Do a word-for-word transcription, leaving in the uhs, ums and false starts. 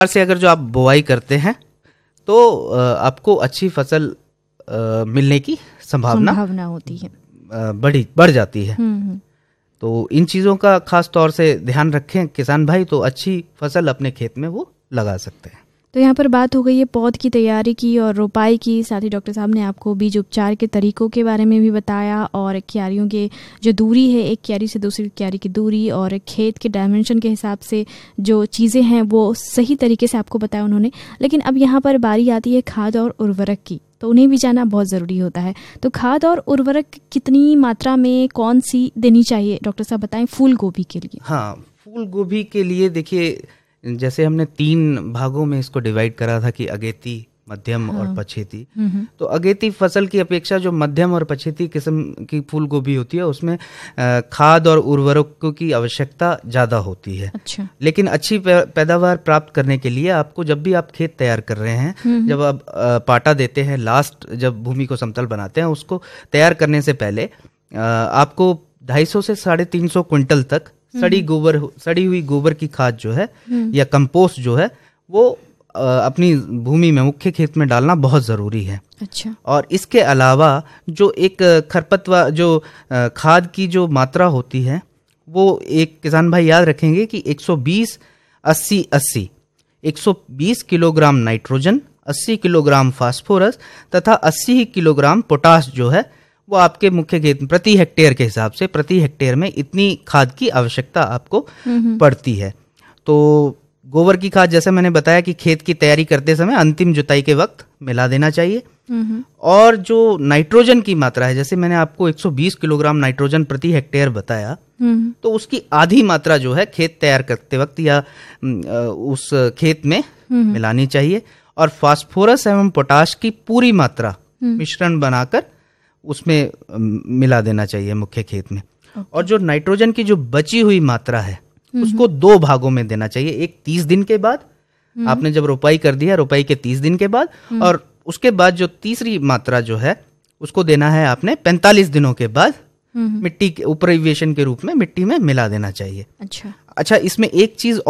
से अगर जो आप बुआई करते हैं तो आपको अच्छी फसल मिलने की संभावना संभावना होती है, बड़ी बढ़ जाती है। तो इन चीज़ों का खास तौर से ध्यान रखें किसान भाई, तो अच्छी फसल अपने खेत में वो लगा सकते हैं। तो यहाँ पर बात हो गई है पौध की तैयारी की और रोपाई की, साथ ही डॉक्टर साहब ने आपको बीज उपचार के तरीकों के बारे में भी बताया और क्यारियों के जो दूरी है, एक क्यारी से दूसरी क्यारी की दूरी और खेत के डायमेंशन के हिसाब से जो चीज़ें हैं वो सही तरीके से आपको बताया उन्होंने। लेकिन अब यहाँ पर बारी आती है खाद और उर्वरक की, तो उन्हें भी जानना बहुत ज़रूरी होता है। तो खाद और उर्वरक कितनी मात्रा में कौन सी देनी चाहिए डॉक्टर साहब बताएं फूल गोभी के लिए? हाँ, फूल गोभी के लिए देखिए, जैसे हमने तीन भागों में इसको डिवाइड करा था कि अगेती, मध्यम हाँ। और पछेती। तो अगेती फसल की अपेक्षा जो मध्यम और पछेती किस्म की फूल गोभी होती है उसमें खाद और उर्वरकों की आवश्यकता ज़्यादा होती है। अच्छा। लेकिन अच्छी पैदावार प्राप्त करने के लिए आपको जब भी आप खेत तैयार कर रहे हैं, जब आप पाटा देते हैं, लास्ट जब भूमि को समतल बनाते हैं, उसको तैयार करने से पहले आपको ढाई सौ से साढ़े तीन सौ क्विंटल तक सड़ी गोबर सड़ी हुई गोबर की खाद जो है या कंपोस्ट जो है वो अपनी भूमि में, मुख्य खेत में डालना बहुत ज़रूरी है। अच्छा। और इसके अलावा जो एक खरपतवार जो खाद की जो मात्रा होती है वो एक किसान भाई याद रखेंगे कि एक सौ बीस अस्सी अस्सी एक सौ बीस किलोग्राम नाइट्रोजन, अस्सी किलोग्राम फास्फोरस तथा अस्सी किलोग्राम पोटाश जो है वो आपके मुख्य खेत प्रति हेक्टेयर के हिसाब से प्रति हेक्टेयर में इतनी खाद की आवश्यकता आपको पड़ती है। तो गोबर की खाद जैसे मैंने बताया कि खेत की तैयारी करते समय अंतिम जुताई के वक्त मिला देना चाहिए। और जो नाइट्रोजन की मात्रा है, जैसे मैंने आपको एक सौ बीस किलोग्राम नाइट्रोजन प्रति हेक्टेयर बताया, तो उसकी आधी मात्रा जो है खेत तैयार करते वक्त या उस खेत में मिलानी चाहिए। और फास्फोरस एवं पोटाश की पूरी मात्रा मिश्रण बनाकर उसमें मिला देना चाहिए मुख्य खेत में। okay. और जो नाइट्रोजन की जो बची हुई मात्रा है उसको दो भागों में देना चाहिए, एक तीस दिन के बाद, आपने जब रोपाई कर दिया रोपाई के तीस दिन के बाद, और उसके बाद जो तीसरी मात्रा जो है उसको देना है आपने पैंतालीस दिनों के बाद मिट्टी के उपरिवेशन के रूप में मिट्टी में मिला देना चाहिए। अच्छा। अच्छा, इसमें एक चीज